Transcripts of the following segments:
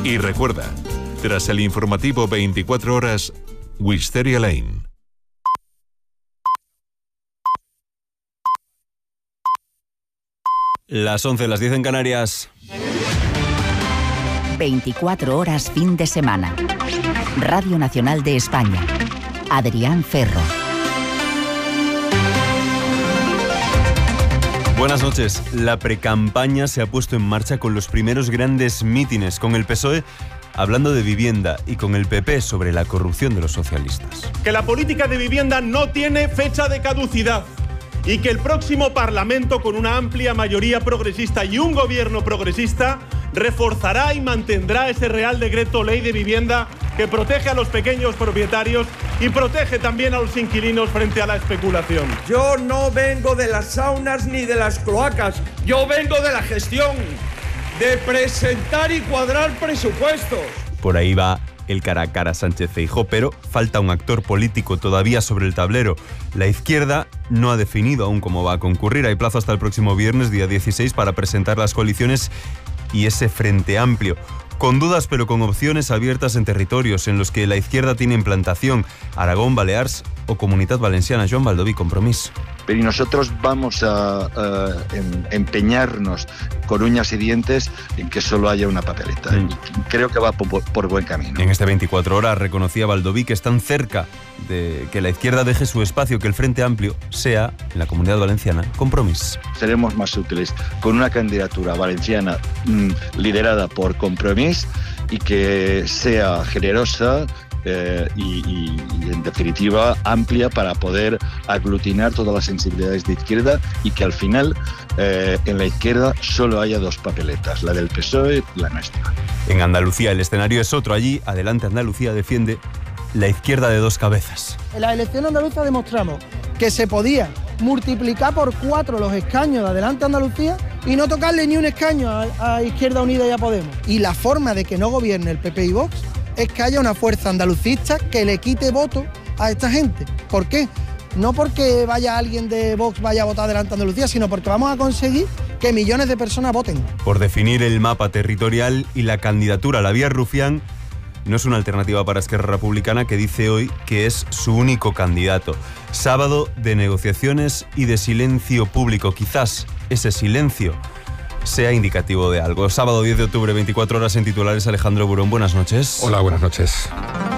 Y recuerda, tras el informativo 24 horas, Wisteria Lane. Las 11, las 10 en Canarias. 24 horas fin de semana. Radio Nacional de España. Adrián Ferro. Buenas noches. La precampaña se ha puesto en marcha con los primeros grandes mítines, con el PSOE hablando de vivienda y con el PP sobre la corrupción de los socialistas. Que la política de vivienda no tiene fecha de caducidad y que el próximo Parlamento, con una amplia mayoría progresista y un gobierno progresista, reforzará y mantendrá ese Real Decreto Ley de Vivienda que protege a los pequeños propietarios y protege también a los inquilinos frente a la especulación. Yo no vengo de las saunas ni de las cloacas, yo vengo de la gestión, de presentar y cuadrar presupuestos. Por ahí va el cara a cara Sánchez-Feijóo, pero falta un actor político todavía sobre el tablero. La izquierda no ha definido aún cómo va a concurrir. Hay plazo hasta el próximo viernes, día 16, para presentar las coaliciones y ese frente amplio. Con dudas, pero con opciones abiertas en territorios en los que la izquierda tiene implantación: Aragón, Balears o Comunitat Valenciana. Joan Baldoví, Compromís. Pero nosotros vamos a empeñarnos con uñas y dientes en que solo haya una papeleta. Y creo que va por buen camino. En este 24 horas reconocía Baldoví que están cerca de que la izquierda deje su espacio, que el Frente Amplio sea, en la Comunidad Valenciana, Compromís. Seremos más útiles con una candidatura valenciana liderada por Compromís y que sea generosa, y en definitiva amplia, para poder aglutinar todas las sensibilidades de izquierda y que al final en la izquierda solo haya dos papeletas, la del PSOE y la nuestra. En Andalucía el escenario es otro. Allí, Adelante Andalucía defiende la izquierda de dos cabezas. En las elecciones andaluzas demostramos que se podía multiplicar por 4 los escaños de Adelante Andalucía y no tocarle ni un escaño a Izquierda Unida y a Podemos. Y la forma de que no gobierne el PP y Vox es que haya una fuerza andalucista que le quite voto a esta gente. ¿Por qué? No porque vaya alguien de Vox vaya a votar Adelante Andalucía, sino porque vamos a conseguir que millones de personas voten. Por definir el mapa territorial y la candidatura, la vía Rufián no es una alternativa para Esquerra Republicana, que dice hoy que es su único candidato. Sábado de negociaciones y de silencio público. Quizás ese silencio sea indicativo de algo. Sábado 10 de octubre, 24 horas en titulares. Alejandro Burón, buenas noches. Hola, buenas noches.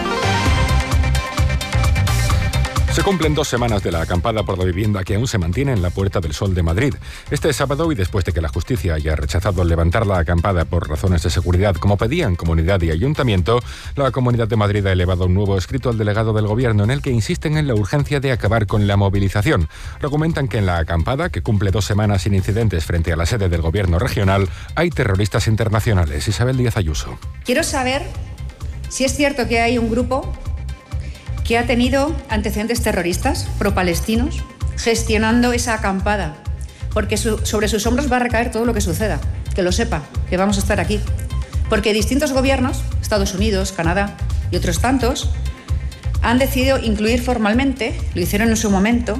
Se cumplen 2 semanas de la acampada por la vivienda que aún se mantiene en la Puerta del Sol de Madrid. Este sábado, y después de que la justicia haya rechazado levantar la acampada por razones de seguridad, como pedían comunidad y ayuntamiento, la Comunidad de Madrid ha elevado un nuevo escrito al delegado del Gobierno en el que insisten en la urgencia de acabar con la movilización. Argumentan que en la acampada, que cumple 2 semanas sin incidentes frente a la sede del Gobierno regional, hay terroristas internacionales. Isabel Díaz Ayuso. Quiero saber si es cierto que hay un grupo que ha tenido antecedentes terroristas pro-palestinos gestionando esa acampada, porque sobre sus hombros va a recaer todo lo que suceda, que lo sepa, que vamos a estar aquí. Porque distintos gobiernos, Estados Unidos, Canadá y otros tantos, han decidido incluir formalmente, lo hicieron en su momento,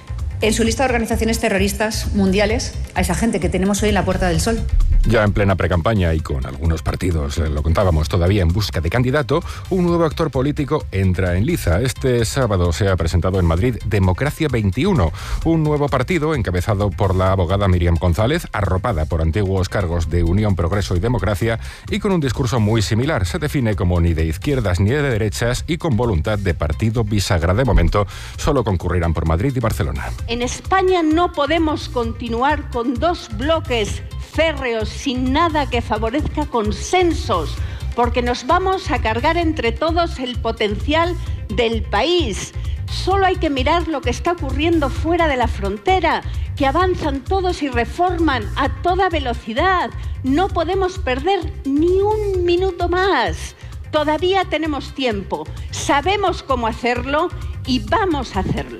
en su lista de organizaciones terroristas mundiales a esa gente que tenemos hoy en la Puerta del Sol. Ya en plena precampaña y con algunos partidos, lo contábamos todavía, en busca de candidato, un nuevo actor político entra en liza. Este sábado se ha presentado en Madrid Democracia 21, un nuevo partido encabezado por la abogada Míriam González, arropada por antiguos cargos de Unión, Progreso y Democracia, y con un discurso muy similar. Se define como ni de izquierdas ni de derechas y con voluntad de partido bisagra. De momento, solo concurrirán por Madrid y Barcelona. En España no podemos continuar con 2 bloques férreos sin nada que favorezca consensos, porque nos vamos a cargar entre todos el potencial del país. Solo hay que mirar lo que está ocurriendo fuera de la frontera, que avanzan todos y reforman a toda velocidad. No podemos perder ni un minuto más. Todavía tenemos tiempo, sabemos cómo hacerlo y vamos a hacerlo.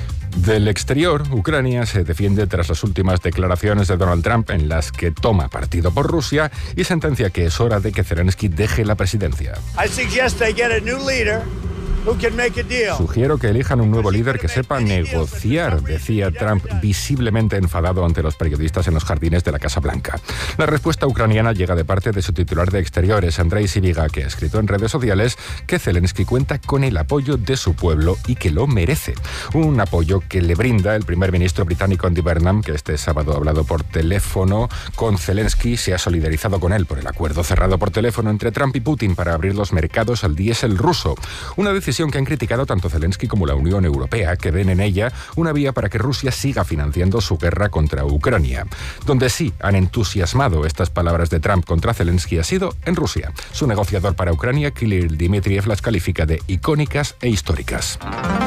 Del exterior, Ucrania se defiende tras las últimas declaraciones de Donald Trump en las que toma partido por Rusia y sentencia que es hora de que Zelensky deje la presidencia. I suggest they get a new leader Sugiero que elijan un nuevo líder que sepa negociar, decía Trump, visiblemente enfadado ante los periodistas en los jardines de la Casa Blanca. La respuesta ucraniana llega de parte de su titular de Exteriores, Andrei Sybiga, que ha escrito en redes sociales que Zelensky cuenta con el apoyo de su pueblo y que lo merece. Un apoyo que le brinda el primer ministro británico Andy Burnham, que este sábado ha hablado por teléfono con Zelensky, se ha solidarizado con él por el acuerdo cerrado por teléfono entre Trump y Putin para abrir los mercados al diésel ruso. Una decisión que han criticado tanto Zelensky como la Unión Europea, que ven en ella una vía para que Rusia siga financiando su guerra contra Ucrania. Donde sí han entusiasmado estas palabras de Trump contra Zelensky ha sido en Rusia. Su negociador para Ucrania, Kirill Dmitriev, las califica de icónicas e históricas.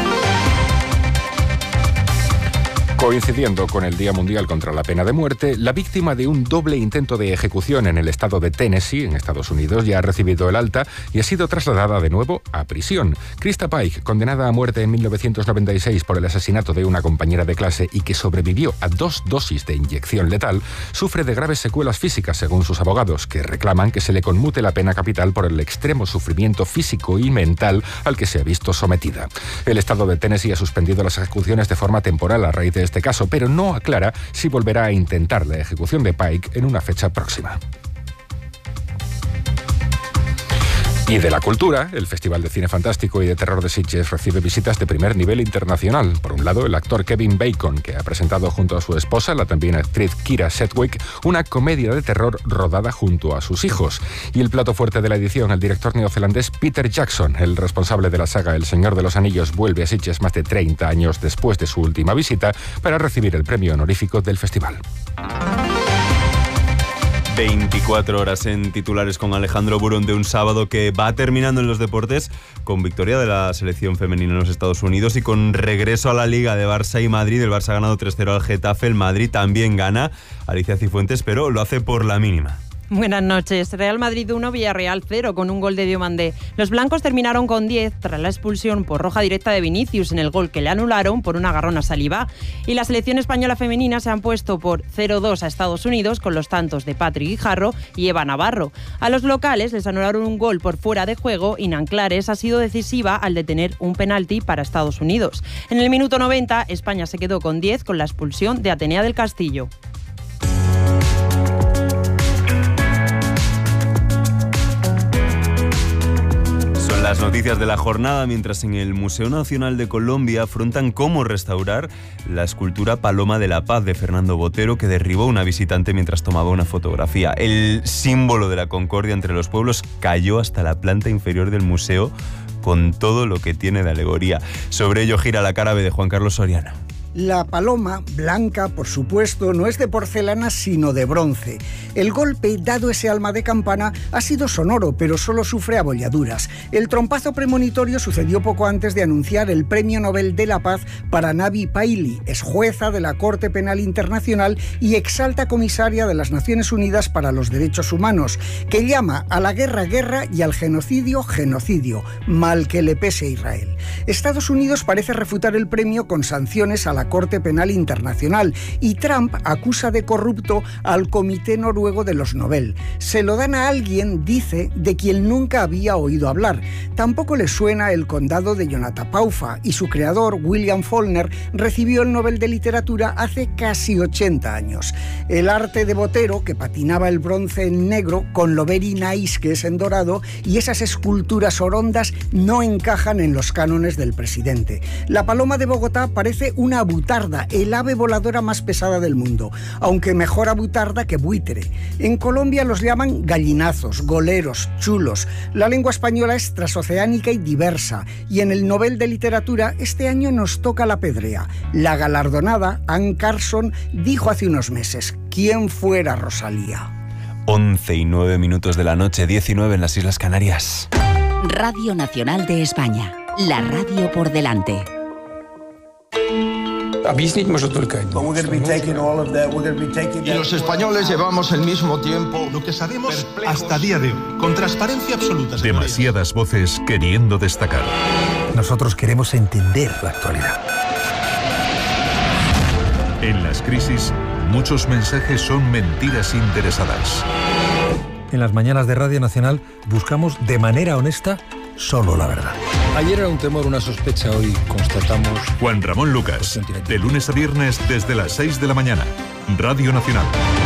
Coincidiendo con el Día Mundial contra la Pena de Muerte, la víctima de un doble intento de ejecución en el estado de Tennessee, en Estados Unidos, ya ha recibido el alta y ha sido trasladada de nuevo a prisión. Krista Pike, condenada a muerte en 1996 por el asesinato de una compañera de clase y que sobrevivió a 2 dosis de inyección letal, sufre de graves secuelas físicas, según sus abogados, que reclaman que se le conmute la pena capital por el extremo sufrimiento físico y mental al que se ha visto sometida. El estado de Tennessee ha suspendido las ejecuciones de forma temporal a raíz de este caso, pero no aclara si volverá a intentar la ejecución de Pike en una fecha próxima. Y de la cultura, el Festival de Cine Fantástico y de Terror de Sitges recibe visitas de primer nivel internacional. Por un lado, el actor Kevin Bacon, que ha presentado junto a su esposa, la también actriz Kira Sedgwick, una comedia de terror rodada junto a sus hijos. Y el plato fuerte de la edición, el director neozelandés Peter Jackson, el responsable de la saga El Señor de los Anillos, vuelve a Sitges más de 30 años después de su última visita para recibir el premio honorífico del festival. 24 horas en titulares con Alejandro Burón de un sábado que va terminando en los deportes con victoria de la selección femenina en los Estados Unidos y con regreso a la Liga de Barça y Madrid. El Barça ha ganado 3-0 al Getafe, el Madrid también gana, Alicia Cifuentes, pero lo hace por la mínima. Buenas noches. Real Madrid 1, Villarreal 0 con un gol de Diomandé. Los blancos terminaron con 10 tras la expulsión por roja directa de Vinicius en el gol que le anularon por un agarrón a Saliba. Y la selección española femenina se han puesto por 0-2 a Estados Unidos con los tantos de Patrick Guijarro y Eva Navarro. A los locales les anularon un gol por fuera de juego y Nanclares ha sido decisiva al detener un penalti para Estados Unidos. En el minuto 90, España se quedó con 10 con la expulsión de Atenea del Castillo. Las noticias de la jornada, mientras en el Museo Nacional de Colombia afrontan cómo restaurar la escultura Paloma de la Paz de Fernando Botero, que derribó una visitante mientras tomaba una fotografía. El símbolo de la concordia entre los pueblos cayó hasta la planta inferior del museo con todo lo que tiene de alegoría. Sobre ello gira la cara B de Juan Carlos Soriano. La paloma, blanca, por supuesto, no es de porcelana, sino de bronce. El golpe, dado ese alma de campana, ha sido sonoro, pero solo sufre abolladuras. El trompazo premonitorio sucedió poco antes de anunciar el Premio Nobel de la Paz para Navi Pillay, es jueza de la Corte Penal Internacional y exalta comisaria de las Naciones Unidas para los Derechos Humanos, que llama a la guerra, guerra y al genocidio, genocidio, mal que le pese a Israel. Estados Unidos parece refutar el premio con sanciones a la Corte Penal Internacional y Trump acusa de corrupto al Comité Noruego de los Nobel. Se lo dan a alguien, dice, de quien nunca había oído hablar. Tampoco le suena el condado de Yonatapaufa y su creador, William Faulkner, recibió el Nobel de Literatura hace casi 80 años. El arte de Botero, que patinaba el bronce en negro con lo very nice que es en dorado, y esas esculturas orondas no encajan en los cánones del presidente. La paloma de Bogotá parece una butarda, el ave voladora más pesada del mundo, aunque mejor abutarda que buitre. En Colombia los llaman gallinazos, goleros, chulos. La lengua española es transoceánica y diversa, y en el Nobel de Literatura este año nos toca la pedrea. La galardonada, Anne Carson, dijo hace unos meses: ¿quién fuera Rosalía? 11:09 de la noche, 19 en las Islas Canarias. Radio Nacional de España, la radio por delante. Y los españoles llevamos el mismo tiempo. Lo que sabemos hasta día de hoy, con transparencia absoluta. Demasiadas voces queriendo destacar. Nosotros queremos entender la actualidad. En las crisis, muchos mensajes son mentiras interesadas. En las mañanas de Radio Nacional buscamos de manera honesta solo la verdad. Ayer era un temor, una sospecha, hoy constatamos... Juan Ramón Lucas, de lunes a viernes desde las 6 de la mañana. Radio Nacional.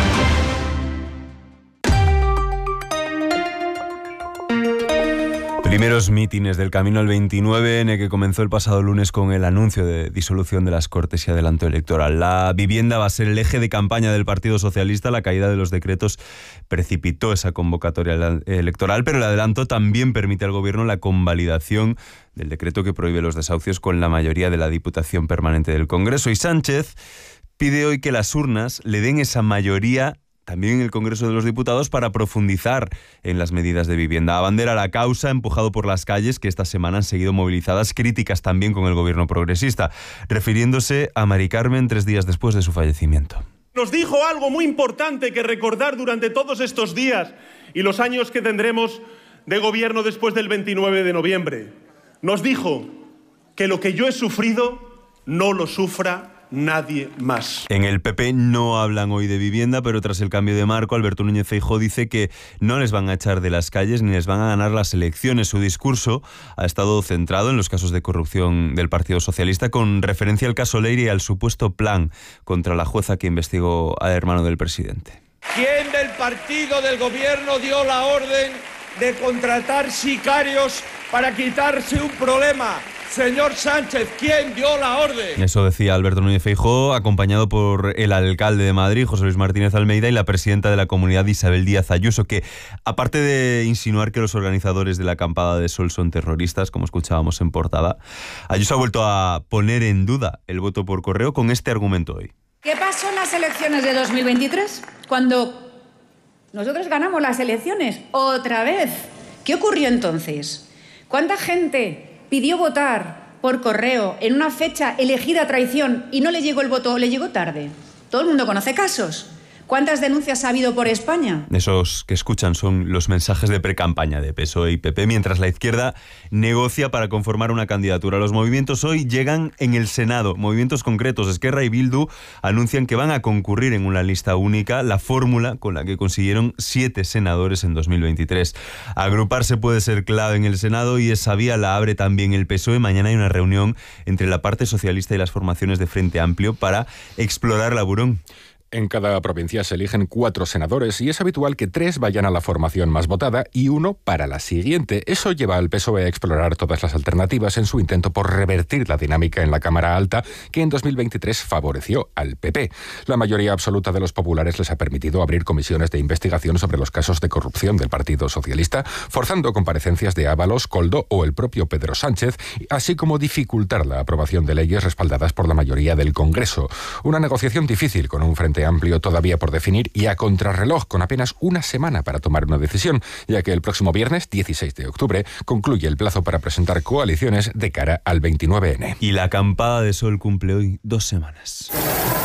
Primeros mítines del camino al 29N que comenzó el pasado lunes con el anuncio de disolución de las Cortes y adelanto electoral. La vivienda va a ser el eje de campaña del Partido Socialista. La caída de los decretos precipitó esa convocatoria electoral, pero el adelanto también permite al Gobierno la convalidación del decreto que prohíbe los desahucios con la mayoría de la Diputación Permanente del Congreso. Y Sánchez pide hoy que las urnas le den esa mayoría también en el Congreso de los Diputados para profundizar en las medidas de vivienda. Abandera la causa, empujado por las calles que esta semana han seguido movilizadas, críticas también con el gobierno progresista, refiriéndose a Mari Carmen 3 días después de su fallecimiento. Nos dijo algo muy importante que recordar durante todos estos días y los años que tendremos de gobierno después del 29 de noviembre. Nos dijo que lo que yo he sufrido no lo sufra nadie más. En el PP no hablan hoy de vivienda, pero tras el cambio de marco, Alberto Núñez Feijóo dice que no les van a echar de las calles ni les van a ganar las elecciones. Su discurso ha estado centrado en los casos de corrupción del Partido Socialista, con referencia al caso Leire y al supuesto plan contra la jueza que investigó al hermano del presidente. ¿Quién del partido del gobierno dio la orden de contratar sicarios para quitarse un problema? Señor Sánchez, ¿quién dio la orden? Eso decía Alberto Núñez Feijóo, acompañado por el alcalde de Madrid, José Luis Martínez Almeida, y la presidenta de la comunidad, Isabel Díaz Ayuso, que, aparte de insinuar que los organizadores de la acampada de Sol son terroristas, como escuchábamos en portada, Ayuso ha vuelto a poner en duda el voto por correo con este argumento hoy. ¿Qué pasó en las elecciones de 2023? Cuando nosotros ganamos las elecciones, otra vez. ¿Qué ocurrió entonces? ¿Cuánta gente pidió votar por correo en una fecha elegida a traición y no le llegó el voto o le llegó tarde? Todo el mundo conoce casos. ¿Cuántas denuncias ha habido por España? Esos que escuchan son los mensajes de precampaña de PSOE y PP, mientras la izquierda negocia para conformar una candidatura. Los movimientos hoy llegan en el Senado. Movimientos concretos, Esquerra y Bildu, anuncian que van a concurrir en una lista única, la fórmula con la que consiguieron 7 senadores en 2023. Agruparse puede ser clave en el Senado y esa vía la abre también el PSOE. Mañana hay una reunión entre la parte socialista y las formaciones de Frente Amplio para explorar la Burón. En cada provincia se eligen 4 senadores y es habitual que 3 vayan a la formación más votada y 1 para la siguiente. Eso lleva al PSOE a explorar todas las alternativas en su intento por revertir la dinámica en la Cámara Alta que en 2023 favoreció al PP. La mayoría absoluta de los populares les ha permitido abrir comisiones de investigación sobre los casos de corrupción del Partido Socialista, forzando comparecencias de Ábalos, Koldo o el propio Pedro Sánchez, así como dificultar la aprobación de leyes respaldadas por la mayoría del Congreso. Una negociación difícil con un Frente Amplio todavía por definir y a contrarreloj con apenas una semana para tomar una decisión, ya que el próximo viernes, 16 de octubre, concluye el plazo para presentar coaliciones de cara al 29N. Y la acampada de Sol cumple hoy 2 semanas.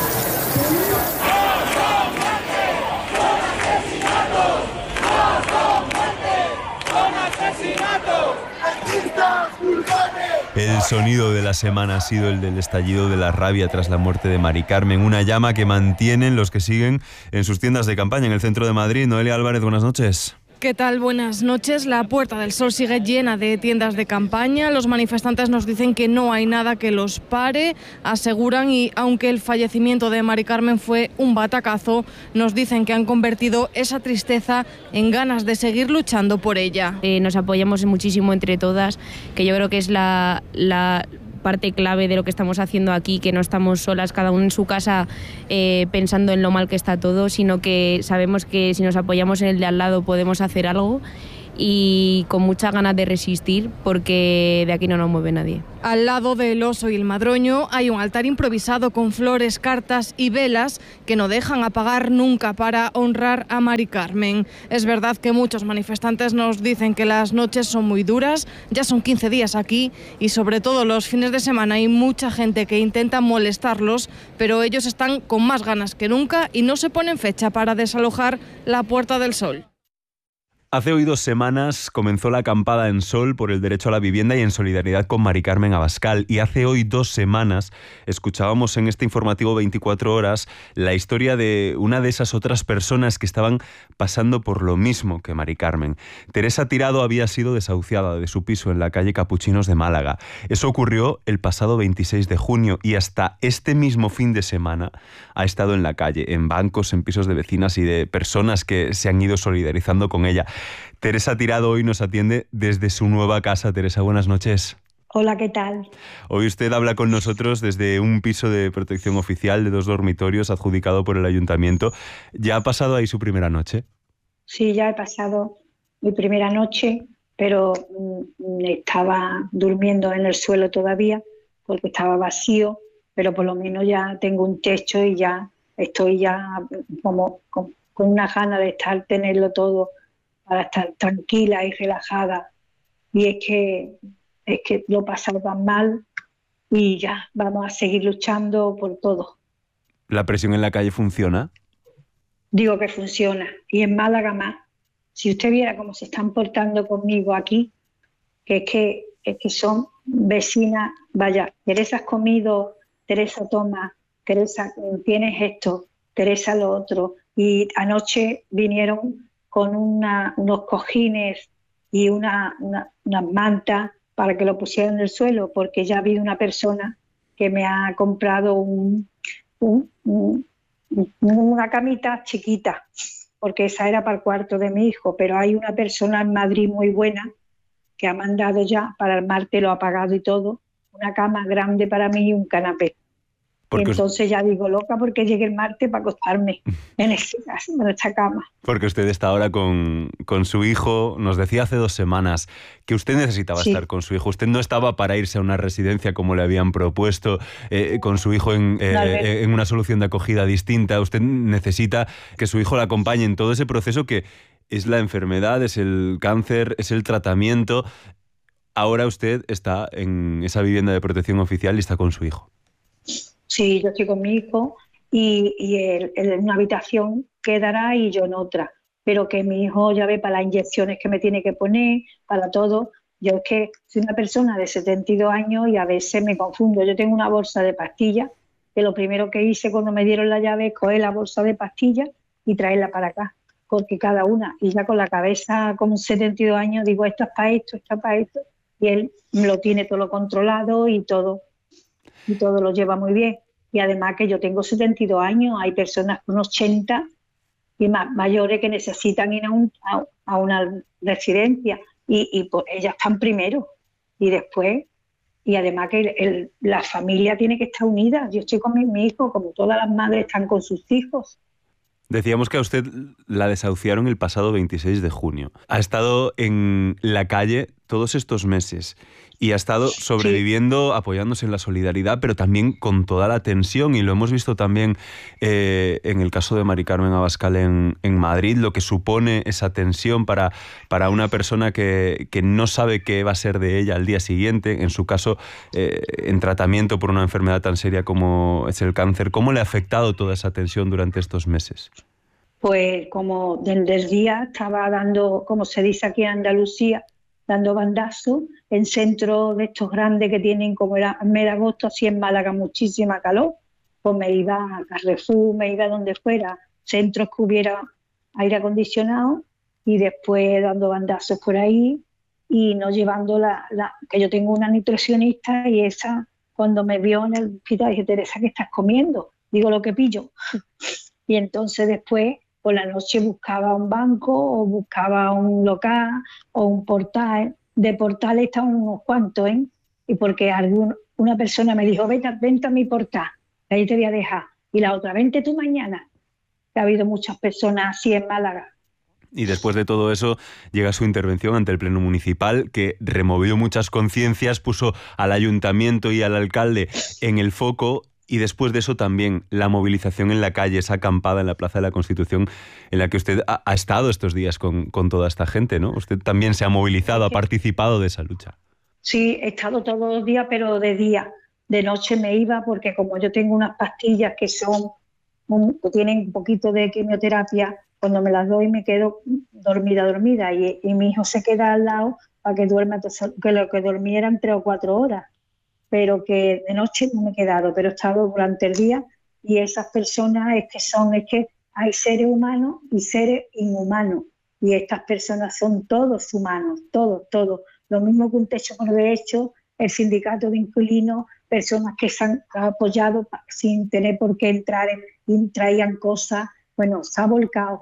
El sonido de la semana ha sido el del estallido de la rabia tras la muerte de Mari Carmen, una llama que mantienen los que siguen en sus tiendas de campaña en el centro de Madrid. Noelia Álvarez, buenas noches. ¿Qué tal? Buenas noches. La Puerta del Sol sigue llena de tiendas de campaña. Los manifestantes nos dicen que no hay nada que los pare, aseguran, y aunque el fallecimiento de Mari Carmen fue un batacazo, nos dicen que han convertido esa tristeza en ganas de seguir luchando por ella. Nos apoyamos muchísimo entre todas, que yo creo que es la parte clave de lo que estamos haciendo aquí, que no estamos solas, cada uno en su casa pensando en lo mal que está todo, sino que sabemos que si nos apoyamos en el de al lado podemos hacer algo, y con muchas ganas de resistir, porque de aquí no nos mueve nadie. Al lado del Oso y el Madroño hay un altar improvisado con flores, cartas y velas que no dejan apagar nunca para honrar a Mari Carmen. Es verdad que muchos manifestantes nos dicen que las noches son muy duras, ya son 15 días aquí y sobre todo los fines de semana hay mucha gente que intenta molestarlos, pero ellos están con más ganas que nunca y no se ponen fecha para desalojar la Puerta del Sol. Hace hoy 2 semanas comenzó la acampada en Sol por el derecho a la vivienda y en solidaridad con Mari Carmen Abascal. Y hace hoy 2 semanas escuchábamos en este informativo 24 horas la historia de una de esas otras personas que estaban pasando por lo mismo que Mari Carmen. Teresa Tirado había sido desahuciada de su piso en la calle Capuchinos de Málaga. Eso ocurrió el pasado 26 de junio y hasta este mismo fin de semana ha estado en la calle, en bancos, en pisos de vecinas y de personas que se han ido solidarizando con ella. Teresa Tirado hoy nos atiende desde su nueva casa. Teresa, buenas noches. Hola, ¿qué tal? Hoy usted habla con nosotros desde un piso de protección oficial de 2 dormitorios adjudicado por el ayuntamiento. ¿Ya ha pasado ahí su primera noche? Sí, ya he pasado mi primera noche, pero estaba durmiendo en el suelo todavía porque estaba vacío, pero por lo menos ya tengo un techo y ya estoy como con una gana de tenerlo todo para estar tranquila y relajada. Y es que lo he pasado tan mal y ya vamos a seguir luchando por todo. ¿La presión en la calle funciona? Digo que funciona, y en Málaga más. Si usted viera cómo se están portando conmigo aquí, que son vecinas, vaya, Teresa has comido, Teresa toma, Teresa tienes esto, Teresa lo otro. Y anoche vinieron con unos cojines y unas mantas para que lo pusieran en el suelo, porque ya ha habido una persona que me ha comprado una camita chiquita, porque esa era para el cuarto de mi hijo, pero hay una persona en Madrid muy buena que ha mandado ya para el martes, lo ha pagado y todo, una cama grande para mí y un canapé. Porque entonces ya digo loca porque llegue el martes para acostarme en esta cama. Porque usted está ahora con su hijo. Nos decía hace 2 semanas que usted necesitaba estar con su hijo. Usted no estaba para irse a una residencia como le habían propuesto, con su hijo en una solución de acogida distinta. Usted necesita que su hijo la acompañe en todo ese proceso que es la enfermedad, es el cáncer, es el tratamiento. Ahora usted está en esa vivienda de protección oficial y está con su hijo. Sí, yo estoy con mi hijo y él en una habitación quedará y yo en otra. Pero que mi hijo ya ve para las inyecciones que me tiene que poner, para todo. Yo es que soy una persona de 72 años y a veces me confundo. Yo tengo una bolsa de pastillas, que lo primero que hice cuando me dieron la llave es coger la bolsa de pastillas y traerla para acá. Porque cada una, y ya con la cabeza como 72 años, digo, esto es para esto, esto es para esto. Y él lo tiene todo controlado y todo lo lleva muy bien. Y además que yo tengo 72 años, hay personas con 80 y más mayores que necesitan ir a una residencia y pues ellas están primero y después, y además que la familia tiene que estar unida. Yo estoy con mi hijo, como todas las madres están con sus hijos. Decíamos que a usted la desahuciaron el pasado 26 de junio. Ha estado en la calle todos estos meses y ha estado sobreviviendo, apoyándose en la solidaridad, pero también con toda la tensión, y lo hemos visto también en el caso de Mari Carmen Abascal en Madrid, lo que supone esa tensión para una persona que no sabe qué va a ser de ella al día siguiente, en su caso en tratamiento por una enfermedad tan seria como es el cáncer. ¿Cómo le ha afectado toda esa tensión durante estos meses? Pues como desde el día estaba dando, como se dice aquí en Andalucía, dando bandazos en centros de estos grandes que tienen, como era en mes de agosto, así en Málaga muchísima calor, pues me iba a Carrefour, me iba a donde fuera, centros que hubiera aire acondicionado, y después dando bandazos por ahí y no llevando que yo tengo una nutricionista, y esa cuando me vio en el hospital dije, Teresa, ¿qué estás comiendo? Digo, lo que pillo. Y entonces después por la noche buscaba un banco o buscaba un local o un portal. De portales estaban unos cuantos, ¿eh? Y porque una persona me dijo, vente a mi portal, ahí te voy a dejar. Y la otra, vente tú mañana. Ha habido muchas personas así en Málaga. Y después de todo eso llega su intervención ante el Pleno Municipal, que removió muchas conciencias, puso al ayuntamiento y al alcalde en el foco. Y después de eso también la movilización en la calle, esa acampada en la Plaza de la Constitución, en la que usted ha estado estos días con toda esta gente, ¿no? Usted también se ha movilizado, ha participado de esa lucha. Sí, he estado todos los días, pero de día. De noche me iba porque como yo tengo unas pastillas que tienen un poquito de quimioterapia, cuando me las doy me quedo dormida y mi hijo se queda al lado para que duerma, que lo que durmieran 3 o 4 horas, pero que de noche no me he quedado, pero he estado durante el día. Y esas personas es que hay seres humanos y seres inhumanos, y estas personas son todos humanos, todos. Lo mismo que un techo por derecho, el sindicato de inquilinos, personas que se han apoyado sin tener por qué entrar y traían cosas. Bueno, se ha volcado.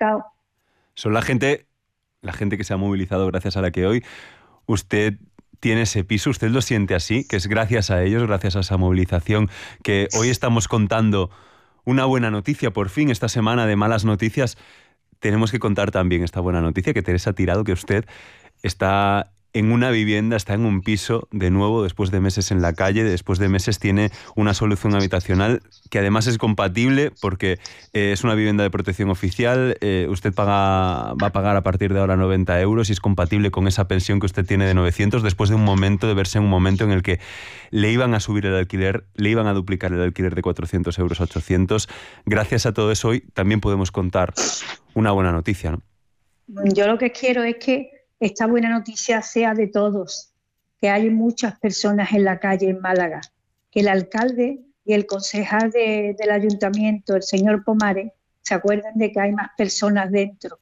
Son la gente que se ha movilizado gracias a la que hoy usted tiene ese piso. ¿Usted lo siente así? Que es gracias a ellos, gracias a esa movilización, que hoy estamos contando una buena noticia. Por fin, esta semana de malas noticias, tenemos que contar también esta buena noticia, que Teresa Tirado, que usted está en una vivienda, está en un piso de nuevo después de meses en la calle, después de meses tiene una solución habitacional que además es compatible porque es una vivienda de protección oficial, usted va a pagar a partir de ahora 90 euros y es compatible con esa pensión que usted tiene de 900 después de verse en un momento en el que le iban a subir el alquiler, le iban a duplicar el alquiler de 400 euros a 800. Gracias a todo eso hoy también podemos contar una buena noticia, ¿no? Yo lo que quiero es que esta buena noticia sea de todos, que hay muchas personas en la calle en Málaga, que el alcalde y el concejal del ayuntamiento, el señor Pomares, se acuerden de que hay más personas dentro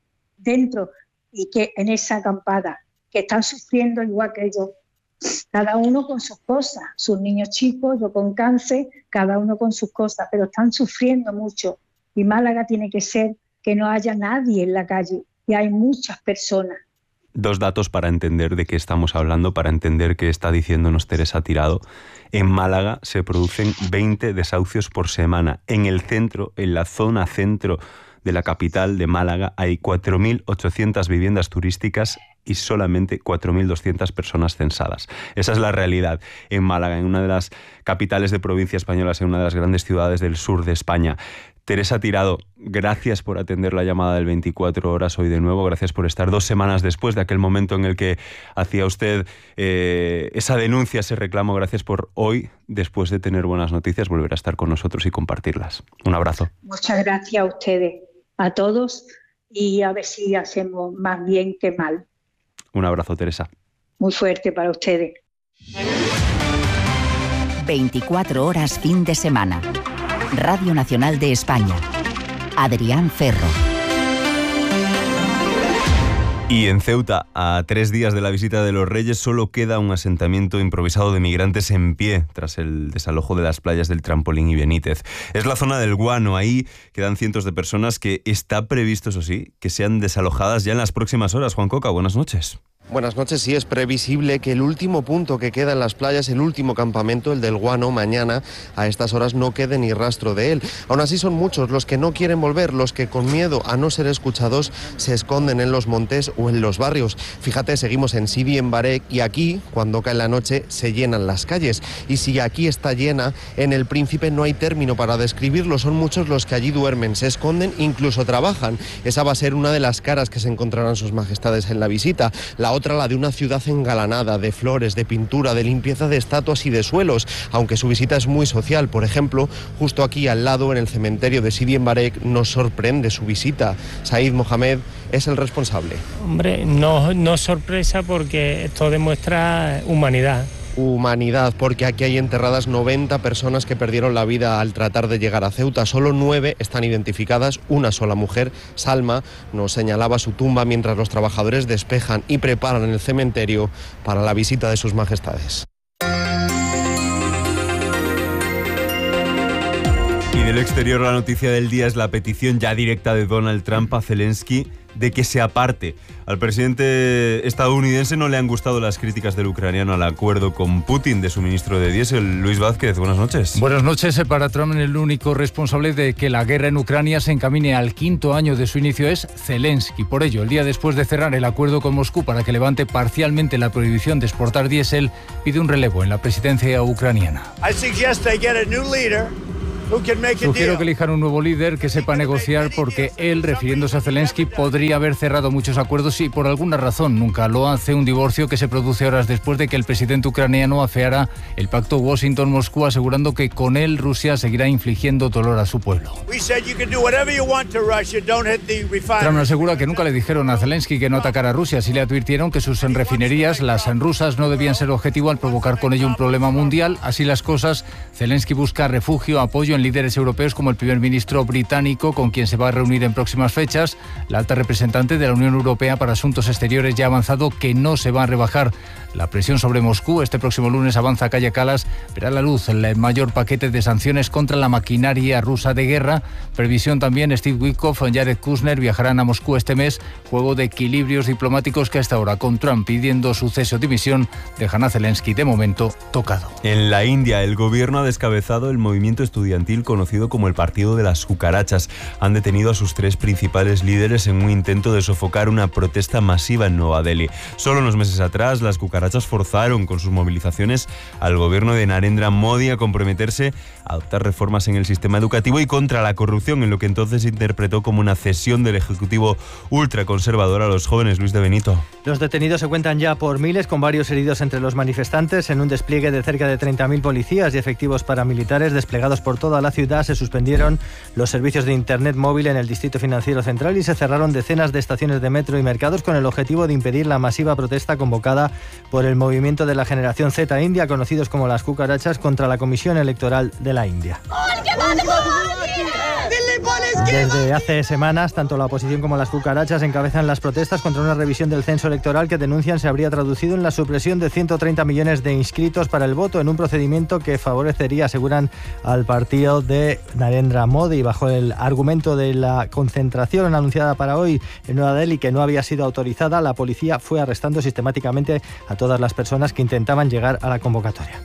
y que en esa acampada, que están sufriendo igual que yo, cada uno con sus cosas, sus niños chicos, yo con cáncer, cada uno con sus cosas, pero están sufriendo mucho. Y Málaga tiene que ser que no haya nadie en la calle, y hay muchas personas. 2 datos para entender de qué estamos hablando, para entender qué está diciéndonos Teresa Tirado. En Málaga se producen 20 desahucios por semana. En el centro, en la zona centro de la capital de Málaga, hay 4.800 viviendas turísticas y solamente 4.200 personas censadas. Esa es la realidad en Málaga, en una de las capitales de provincia españolas, en una de las grandes ciudades del sur de España. Teresa Tirado, gracias por atender la llamada del 24 horas hoy de nuevo, gracias por estar 2 semanas después de aquel momento en el que hacía usted esa denuncia, ese reclamo. Gracias por hoy, después de tener buenas noticias, volver a estar con nosotros y compartirlas. Un abrazo. Muchas gracias a ustedes, a todos, y a ver si hacemos más bien que mal. Un abrazo, Teresa. Muy fuerte para ustedes. 24 horas fin de semana. Radio Nacional de España. Adrián Ferro. Y en Ceuta, a 3 días de la visita de los Reyes, solo queda un asentamiento improvisado de migrantes en pie tras el desalojo de las playas del Trampolín y Benítez. Es la zona del Guano. Ahí quedan cientos de personas que está previsto, eso sí, que sean desalojadas ya en las próximas horas. Juan Coca, buenas noches. Buenas noches. Sí, es previsible que el último punto que queda en las playas, el último campamento, el del Guano, mañana a estas horas no quede ni rastro de él. Aún así son muchos los que no quieren volver, los que con miedo a no ser escuchados se esconden en los montes o en los barrios. Fíjate, seguimos en Sidi en Barek y aquí, cuando cae la noche, se llenan las calles. Y si aquí está llena, en El Príncipe no hay término para describirlo. Son muchos los que allí duermen, se esconden, incluso trabajan. Esa va a ser una de las caras que se encontrarán sus majestades en la visita. La otra, la de una ciudad engalanada, de flores, de pintura, de limpieza de estatuas y de suelos, aunque su visita es muy social. Por ejemplo, justo aquí al lado, en el cementerio de Sidi en Barek, nos sorprende su visita. Said Mohamed es el responsable. Hombre, no sorpresa, porque esto demuestra humanidad. Humanidad, porque aquí hay enterradas 90 personas que perdieron la vida al tratar de llegar a Ceuta. Solo 9 están identificadas, una sola mujer, Salma, nos señalaba su tumba mientras los trabajadores despejan y preparan el cementerio para la visita de sus majestades. Y del exterior, la noticia del día es la petición ya directa de Donald Trump a Zelensky de que se aparte. Al presidente estadounidense no le han gustado las críticas del ucraniano al acuerdo con Putin de suministro de diésel. Luis Vázquez, buenas noches. Buenas noches. Para Trump, el único responsable de que la guerra en Ucrania se encamine al 5º año de su inicio es Zelensky. Por ello, el día después de cerrar el acuerdo con Moscú para que levante parcialmente la prohibición de exportar diésel, pide un relevo en la presidencia ucraniana. I suggest they get a new leader Sugiero que elijan un nuevo líder que sepa negociar porque él, refiriéndose a Zelensky, podría haber cerrado muchos acuerdos y por alguna razón nunca lo hace. Un divorcio que se produce horas después de que el presidente ucraniano afeara el pacto Washington-Moscú, asegurando que con él Rusia seguirá infligiendo dolor a su pueblo. Trump asegura que nunca le dijeron a Zelensky que no atacara a Rusia, sí le advirtieron que sus refinerías, las rusas, no debían ser objetivo al provocar con ello un problema mundial. Así las cosas, Zelensky busca refugio, apoyo en líderes europeos como el primer ministro británico, con quien se va a reunir en próximas fechas. La alta representante de la Unión Europea para Asuntos Exteriores ya ha avanzado que no se va a rebajar la presión sobre Moscú. Este próximo lunes avanza a Kaja Kallas, verá a la luz el mayor paquete de sanciones contra la maquinaria rusa de guerra. Previsión también, Steve Witkoff y Jared Kushner viajarán a Moscú este mes. Juego de equilibrios diplomáticos que hasta ahora, con Trump pidiendo su cese o dimisión, dejan a Zelensky de momento tocado. En la India, el gobierno ha descabezado el movimiento estudiantil conocido como el Partido de las Cucarachas. Han detenido a sus 3 principales líderes en un intento de sofocar una protesta masiva en Nueva Delhi. Solo unos meses atrás, las cucarachas forzaron con sus movilizaciones al gobierno de Narendra Modi a comprometerse a adoptar reformas en el sistema educativo y contra la corrupción, en lo que entonces se interpretó como una cesión del Ejecutivo ultraconservador a los jóvenes. Luis de Benito. Los detenidos se cuentan ya por miles, con varios heridos entre los manifestantes. En un despliegue de cerca de 30.000 policías y efectivos paramilitares desplegados por toda la ciudad, se suspendieron los servicios de Internet móvil en el Distrito Financiero Central y se cerraron decenas de estaciones de metro y mercados con el objetivo de impedir la masiva protesta convocada por el movimiento de la generación Z India, conocidos como las cucarachas, contra la Comisión Electoral de la India. Desde hace semanas, tanto la oposición como las cucarachas encabezan las protestas contra una revisión del censo electoral que denuncian se habría traducido en la supresión de 130 millones de inscritos para el voto, en un procedimiento que favorecería, aseguran, al partido de Narendra Modi. Bajo el argumento de la concentración anunciada para hoy en Nueva Delhi, que no había sido autorizada, la policía fue arrestando sistemáticamente a todas las personas que intentaban llegar a la convocatoria.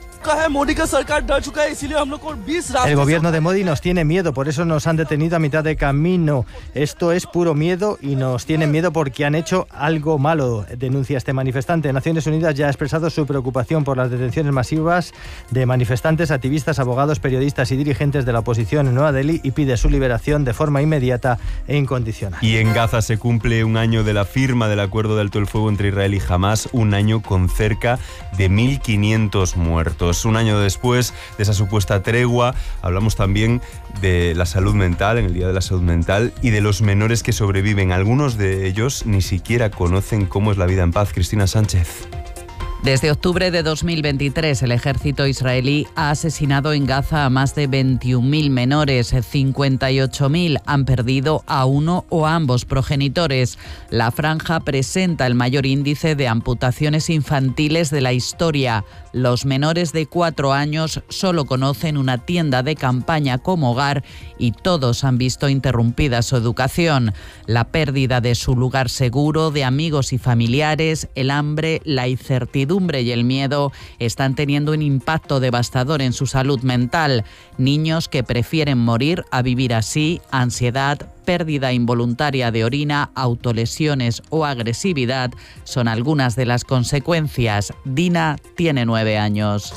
El gobierno de Modi nos tiene miedo, por eso nos han detenido a mitad de camino. Esto es puro miedo y nos tienen miedo porque han hecho algo malo, denuncia este manifestante. Naciones Unidas ya ha expresado su preocupación por las detenciones masivas de manifestantes, activistas, abogados, periodistas y dirigentes de la oposición en Nueva Delhi y pide su liberación de forma inmediata e incondicional. Y en Gaza se cumple un año de la firma del acuerdo de alto el fuego entre Israel y Hamás, un año con cerca de 1.500 muertos. Un año después de esa supuesta tregua, hablamos también de la salud mental, en el Día de la Salud Mental, y de los menores que sobreviven. Algunos de ellos ni siquiera conocen cómo es la vida en paz. Cristina Sánchez. Desde octubre de 2023, el ejército israelí ha asesinado en Gaza a más de 21.000 menores. 58.000 han perdido a uno o a ambos progenitores. La franja presenta el mayor índice de amputaciones infantiles de la historia. Los menores de 4 años solo conocen una tienda de campaña como hogar y todos han visto interrumpida su educación. La pérdida de su lugar seguro, de amigos y familiares, el hambre, la incertidumbre y el miedo están teniendo un impacto devastador en su salud mental. Niños que prefieren morir a vivir así, ansiedad, pérdida involuntaria de orina, autolesiones o agresividad son algunas de las consecuencias. Dina tiene 9 años.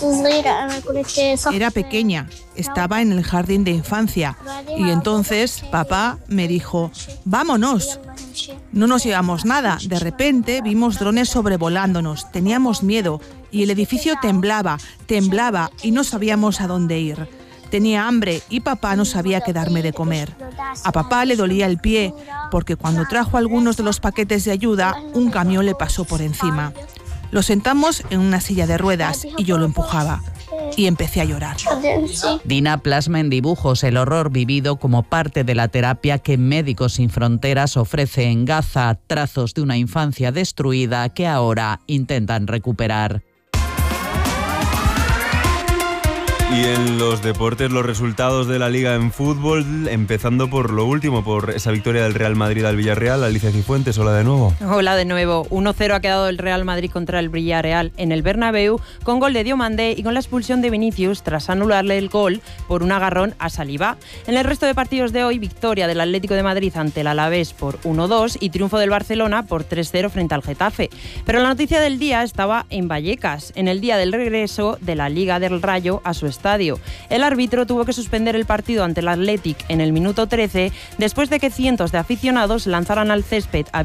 Era pequeña, estaba en el jardín de infancia y entonces papá me dijo, vámonos. No nos llevamos nada, de repente vimos drones sobrevolándonos, teníamos miedo y el edificio temblaba y no sabíamos a dónde ir. Tenía hambre y papá no sabía qué darme de comer. A papá le dolía el pie porque cuando trajo algunos de los paquetes de ayuda, un camión le pasó por encima. Lo sentamos en una silla de ruedas y yo lo empujaba. Y empecé a llorar. Dina plasma en dibujos el horror vivido como parte de la terapia que Médicos Sin Fronteras ofrece en Gaza, trazos de una infancia destruida que ahora intentan recuperar. Y en los deportes, los resultados de la Liga en fútbol, empezando por lo último, por esa victoria del Real Madrid al Villarreal. Alicia Cifuentes, hola de nuevo. Hola de nuevo. 1-0 ha quedado el Real Madrid contra el Villarreal en el Bernabéu, con gol de Diomandé y con la expulsión de Vinicius tras anularle el gol por un agarrón a Saliba. En el resto de partidos de hoy, victoria del Atlético de Madrid ante el Alavés por 1-2 y triunfo del Barcelona por 3-0 frente al Getafe. Pero la noticia del día estaba en Vallecas, en el día del regreso de la Liga del Rayo a su estadio estadio. El árbitro tuvo que suspender el partido ante el Athletic en el minuto 13 después de que cientos de aficionados lanzaran al césped